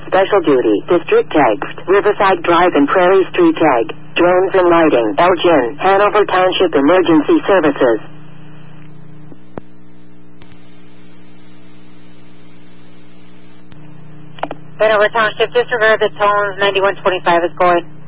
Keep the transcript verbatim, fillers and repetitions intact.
Special Duty, District Text, Riverside Drive and Prairie Street Tag, Drones and Lighting, Elgin, Hanover Township Emergency Services. Hanover Township, disregard the tones, ninety-one twenty-five is going.